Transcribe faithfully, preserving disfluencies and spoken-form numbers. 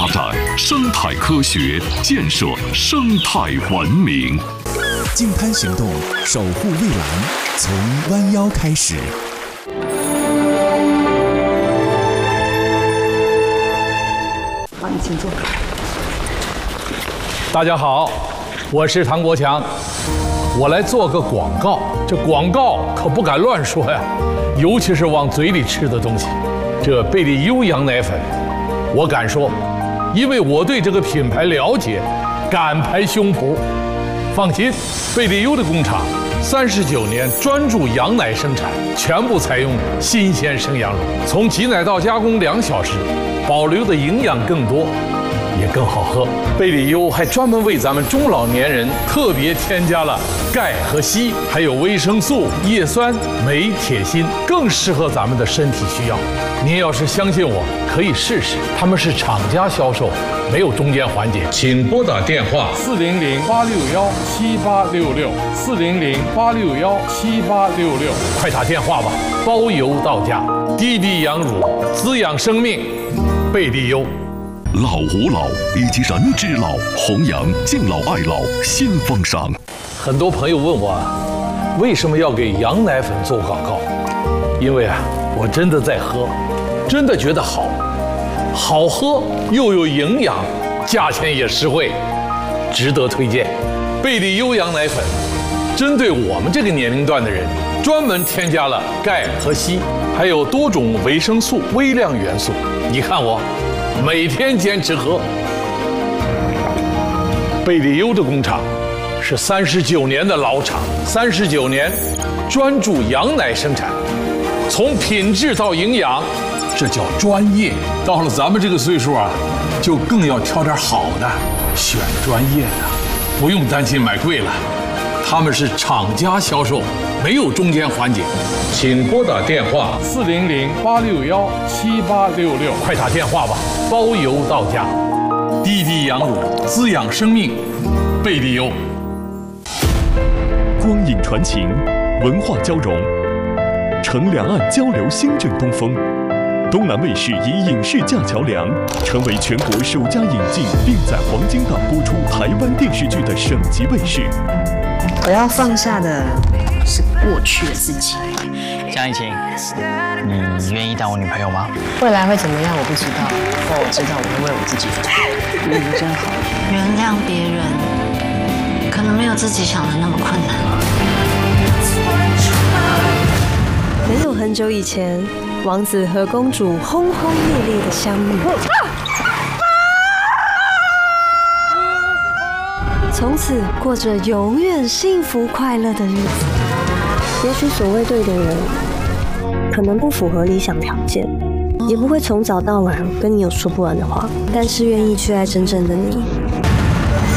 展生态科学，建设生态文明。 净滩行动，守护蔚蓝，从弯腰开始。 好，你请坐。 大家好，我是唐国强，我来做个广告。这广告可不敢乱说呀，尤其是往嘴里吃的东西。这贝利优羊奶粉，我敢说，因为我对这个品牌了解，敢拍胸脯。放心，贝利优的工厂三十九年专注羊奶生产，全部采用新鲜生羊乳，从挤奶到加工两小时，保留的营养更多，也更好喝。贝利优还专门为咱们中老年人特别添加了钙和硒，还有维生素、叶酸、镁、铁、锌，更适合咱们的身体需要。您要是相信我，可以试试。他们是厂家销售，没有中间环节。请拨打电话四零零八六幺七八六六四零零八六幺七八六六，快打电话吧，包邮到家。滴滴羊乳，滋养生命，贝利优。 老吾老以及人之老，弘扬敬老爱老新风尚。 很多朋友问我，为什么要给羊奶粉做广告？因为啊，我真的在喝，真的觉得好，好喝又有营养，价钱也实惠，值得推荐。贝利优羊奶粉针对我们这个年龄段的人，专门添加了钙和硒，还有多种维生素、微量元素。你看我每天坚持喝。贝利优的工厂是三十九年的老厂，三十九年专注羊奶生产，从品质到营养，这叫专业。到了咱们这个岁数啊，就更要挑点好的，选专业的，不用担心买贵了。他们是厂家销售，没有中间环节。请拨打电话四零零八六幺七八六六，快打电话吧，包邮到家。滴滴羊乳，滋养生命，贝利优。 光影传情，文化交融，乘两岸交流新正东风。东南卫视以影视架桥梁，成为全国首家引进并在黄金档播出台湾电视剧的省级卫视。 我要放下的是过去的自己。 江一晴，你愿意当我女朋友吗？ 未来会怎么样我不知道，不过我知道我会为我自己负责。你真好。 原谅别人，可能没有自己想的那么困难。 没有很久以前，王子和公主轰轰烈烈的相遇，从此过着永远幸福快乐的日子。也许所谓对的人，可能不符合理想条件，也不会从早到晚跟你有说不完的话，但是愿意去爱真正的你。